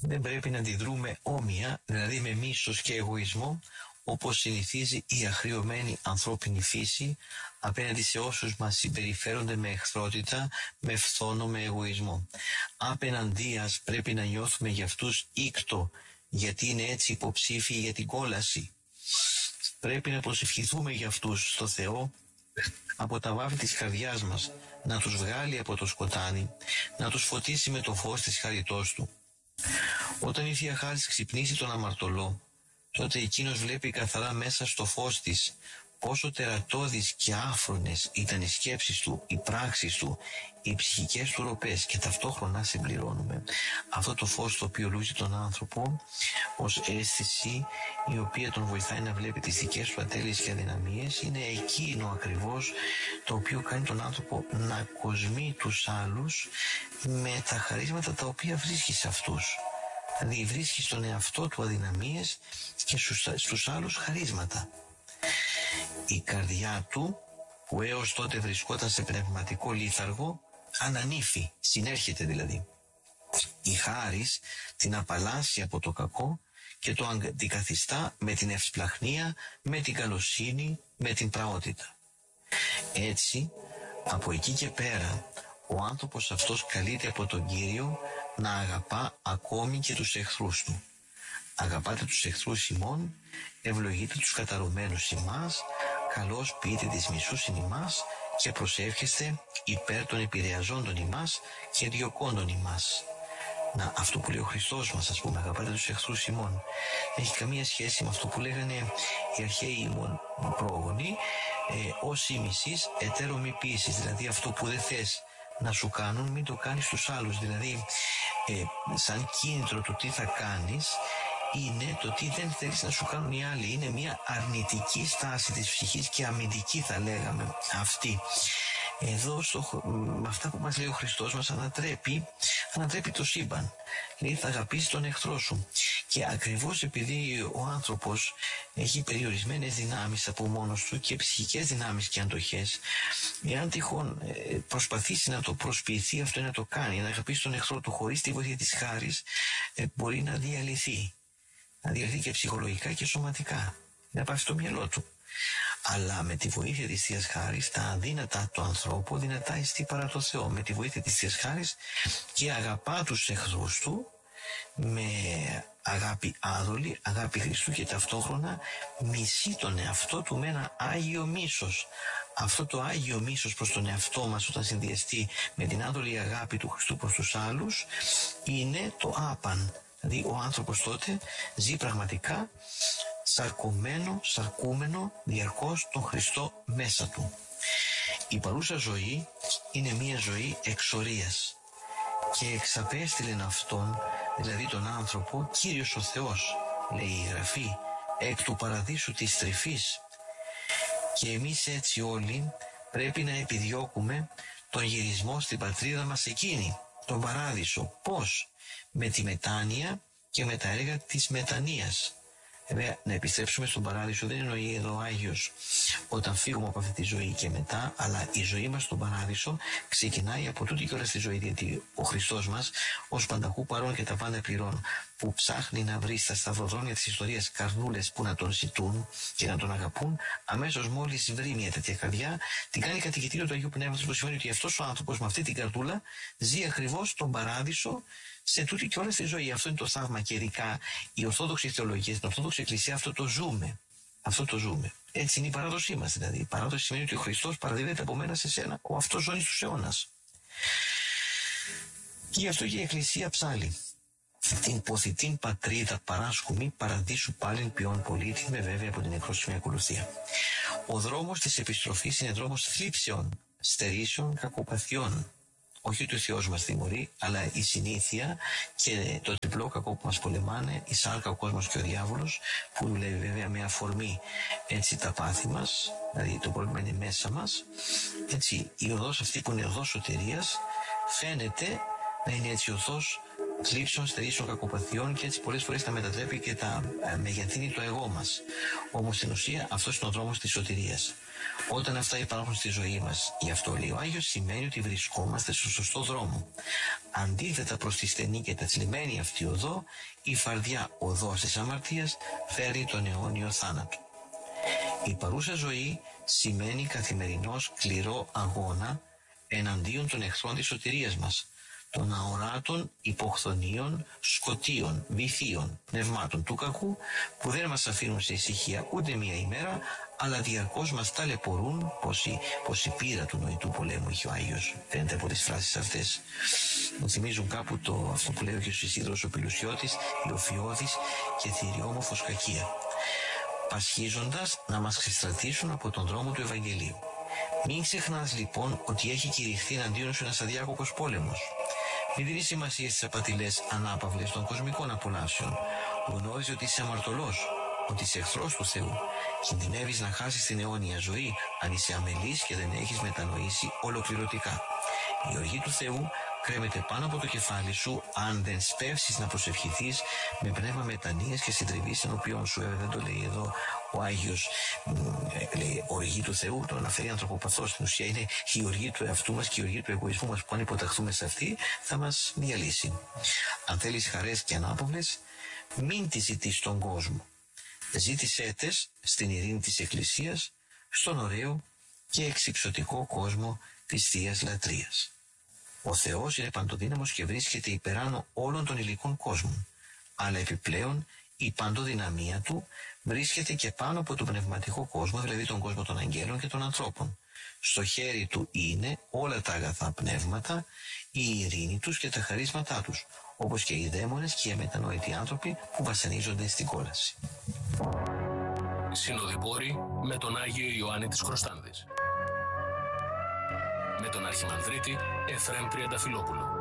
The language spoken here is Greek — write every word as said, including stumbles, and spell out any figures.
δεν πρέπει να αντιδρούμε όμοια, δηλαδή με μίσος και εγωισμό, όπως συνηθίζει η αχρειωμένη ανθρώπινη φύση απέναντι σε όσους μας συμπεριφέρονται με εχθρότητα, με φθόνο, με εγωισμό. Απέναντίας πρέπει να νιώθουμε για αυτούς ήκτο, γιατί είναι έτσι υποψήφιοι για την κόλαση. Πρέπει να προσευχηθούμε για αυτούς στο Θεό από τα βάθη της καρδιάς μας, να τους βγάλει από το σκοτάδι, να τους φωτίσει με το φως της χαριτός Του. Όταν η Θεία Χάρις ξυπνήσει τον αμαρτωλό, τότε εκείνος βλέπει καθαρά μέσα στο φως της πόσο τερατώδεις και άφρονες ήταν οι σκέψεις του, οι πράξεις του, οι ψυχικές του ροπές, και ταυτόχρονα συμπληρώνουμε αυτό το φως το οποίο λούζει τον άνθρωπο ως αίσθηση η οποία τον βοηθάει να βλέπει τις δικές του ατέλειες και αδυναμίες. Είναι εκείνο ακριβώς το οποίο κάνει τον άνθρωπο να κοσμεί τους άλλους με τα χαρίσματα τα οποία βρίσκει σε αυτούς. Δηλαδή βρίσκει στον εαυτό του αδυναμίες και στους, στους άλλους χαρίσματα. Η καρδιά του, που έως τότε βρισκόταν σε πνευματικό λίθαργο, ανανύφει, συνέρχεται δηλαδή. Η χάρις την απαλλάσσει από το κακό και το αντικαθιστά με την ευσπλαχνία, με την καλοσύνη, με την πραότητα. Έτσι, από εκεί και πέρα, ο άνθρωπος αυτός καλείται από τον Κύριο να αγαπά ακόμη και τους εχθρούς του. Αγαπάτε τους εχθρούς ημών, ευλογείτε τους καταρωμένους ημάς, καλώς ποιείτε τις μισούς ημάς και προσεύχεστε υπέρ των επηρεαζόντων ημάς και διωκόντων ημάς. Να, αυτό που λέει ο Χριστός μας, ας πούμε, αγαπάτε τους εχθρούς ημών, έχει καμία σχέση με αυτό που λέγανε οι αρχαίοι ημών πρόγονοι, ε, ως ήμισης εταίρο μη πίσεις, δηλαδή αυτό που δεν θες να σου κάνουν μην το κάνεις στους άλλους. Δηλαδή ε, σαν κίνητρο του τι θα κάνεις είναι το τι δεν θέλεις να σου κάνουν οι άλλοι. Είναι μια αρνητική στάση της ψυχής και αμυντική, θα λέγαμε αυτή. Εδώ στο, με αυτά που μας λέει ο Χριστός μας ανατρέπει, ανατρέπει το σύμπαν. Λέει θα αγαπήσεις τον εχθρό σου. Και ακριβώς επειδή ο άνθρωπος έχει περιορισμένες δυνάμεις από μόνος του και ψυχικές δυνάμεις και αντοχές, εάν τυχόν προσπαθήσει να το προσποιηθεί αυτό, να το κάνει, να αγαπήσει τον εχθρό του χωρίς τη βοήθεια της χάρης, μπορεί να διαλυθεί. Να διαλυθεί και ψυχολογικά και σωματικά. Να πάει στο μυαλό του. Αλλά με τη βοήθεια της Θείας Χάρης τα αδύνατα του ανθρώπου δυνατά εστί παρά το Θεό. Με τη βοήθεια της Θείας Χάρης και αγαπά τους εχθρούς του με αγάπη άδολη, αγάπη Χριστού, και ταυτόχρονα μισεί τον εαυτό του με ένα άγιο μίσος. Αυτό το άγιο μίσος προς τον εαυτό μας, όταν συνδυαστεί με την άδολη αγάπη του Χριστού προς τους άλλους, είναι το άπαν. Δηλαδή ο άνθρωπος τότε ζει πραγματικά σαρκωμένο, σαρκούμενο διαρκώς τον Χριστό μέσα του. Η παρούσα ζωή είναι μια ζωή εξορίας και εξαπέστειλεν αυτόν, δηλαδή τον άνθρωπο, Κύριος ο Θεός, λέει η Γραφή, εκ του παραδείσου της τρυφής. Και εμείς έτσι όλοι πρέπει να επιδιώκουμε τον γυρισμό στην πατρίδα μας εκείνη, τον παράδεισο. Πώς? Με τη μετάνοια και με τα έργα της μετανοίας. Βέβαια, να επιστρέψουμε στον παράδεισο δεν εννοεί εδώ Άγιος όταν φύγουμε από αυτή τη ζωή και μετά, αλλά η ζωή μας στον παράδεισο ξεκινάει από τούτη και όλα στη ζωή, γιατί ο Χριστός μας ως πανταχού παρών και τα πάντα πληρών, που ψάχνει να βρει στα σταυροδρόμια της ιστορίας καρδούλες που να τον ζητούν και να τον αγαπούν, αμέσως μόλις βρει μια τέτοια καρδιά, την κάνει κατοικητήριο του Αγίου Πνεύματος, που σημαίνει ότι αυτός ο άνθρωπος με αυτή την καρδούλα ζει ακριβώς τον παράδεισο σε τούτη και όλα στη ζωή. Αυτό είναι το θαύμα, και ειδικά η Ορθόδοξη Θεολογία, στην Ορθόδοξη Εκκλησία αυτό το ζούμε. Αυτό το ζούμε. Έτσι είναι η παράδοσή μας. Δηλαδή, η παράδοση σημαίνει ότι ο Χριστός παραδίδεται από μένα σε σένα, ο αυτός ζώνης τους αιώνας. Και γι' αυτό και η Εκκλησία ψάλει. Την ποθητήν πατρίδα παράσκουμη, παραδείσου πάλιν ποιόν πολίτη, με βέβαια από την εκρόσιμη ακολουθία. Ο δρόμος της επιστροφής είναι δρόμος θλίψεων, στερήσεων, κακοπαθιών. Όχι ότι ο Θεός μας τιμωρεί, αλλά η συνήθεια και το τριπλό κακό που μας πολεμάνε, η σάρκα, ο κόσμος και ο διάβολος, που δουλεύει βέβαια με αφορμή έτσι τα πάθη μας, δηλαδή το πρόβλημα είναι μέσα μας. Έτσι η οδός αυτή που είναι οδός σωτηρίας φαίνεται να είναι έτσι οδός θλίψεων, στερήσεων, κακοπαθειών, και έτσι πολλές φορές τα μετατρέπει και τα ε, μεγεθύνει το εγώ μας. Όμως στην ουσία αυτός είναι ο δρόμος της σωτηρίας. Όταν αυτά υπάρχουν στη ζωή μας, γι' αυτό λέει ο Άγιος, σημαίνει ότι βρισκόμαστε στο σωστό δρόμο. Αντίθετα προς τη στενή και τεθλιμμένη αυτή οδό, η φαρδιά οδός της αμαρτίας φέρει τον αιώνιο θάνατο. Η παρούσα ζωή σημαίνει καθημερινό σκληρό αγώνα εναντίον των εχθρών της σωτηρίας μας, των αοράτων, υποχθονίων, σκοτίων, βυθίων, πνευμάτων του κακού, που δεν μας αφήνουν σε ησυχία ούτε μία ημέρα, αλλά διαρκώς μας ταλαιπωρούν, πως η, πως η πείρα του νοητού πολέμου έχει ο Άγιος. Φαίνεται από τις φράσεις αυτές. Μου θυμίζουν κάπου το, αυτό που λέει ο κ. Ισίδωρος ο Πηλουσιώτης, η οφιώδης και θηριόμορφος κακία, πασχίζοντας να μας ξεστρατήσουν από τον δρόμο του Ευαγγελίου. Μην ξεχνάς λοιπόν ότι έχει κηρυχθεί εναντίον σου ένας αδιάκοπος πόλεμος. Μην δίνεις σημασία στις απατηλές ανάπαυλες των κοσμικών απολαύσεων. Γνώριζε ότι είσαι αμαρτωλός, ότι είσαι εχθρός του Θεού. Κινδυνεύεις να χάσεις την αιώνια ζωή αν είσαι αμελής και δεν έχεις μετανοήσει ολοκληρωτικά. Η οργή του Θεού κρέμεται πάνω από το κεφάλι σου αν δεν σπεύσεις να προσευχηθείς με πνεύμα μετανοίας και συντριβής ενώπιον σου. Ε, δεν το λέει εδώ ο Άγιος, λέει οργή του Θεού, το αναφέρει ανθρωποπαθώς. Στην ουσία είναι η οργή του εαυτού μας και η οργή του εγωισμού μας που αν υποταχθούμε σε αυτή θα μας διαλύσει. Αν θέλεις χαρές και ανάπαυλες, μην τις ζητείς στον κόσμο. Ζήτησέ τες στην ειρήνη της Εκκλησίας, στον ωραίο και εξυψωτικό κόσμο της Θείας Λατρείας. Ο Θεός είναι παντοδύναμος και βρίσκεται υπεράνω όλων των υλικών κόσμων, αλλά επιπλέον η παντοδυναμία του βρίσκεται και πάνω από τον πνευματικό κόσμο, δηλαδή τον κόσμο των αγγέλων και των ανθρώπων. Στο χέρι του είναι όλα τα αγαθά πνεύματα, η ειρήνη τους και τα χαρίσματά τους, όπως και οι δαίμονες και οι αμετανόητοι άνθρωποι που βασανίζονται στην κόλαση. Συνοδοιπόροι με τον Άγιο Ιωάννη της Χρωστάνδης. Με τον Αρχιμανδρίτη Εφραίμ Τριανταφυλόπουλο.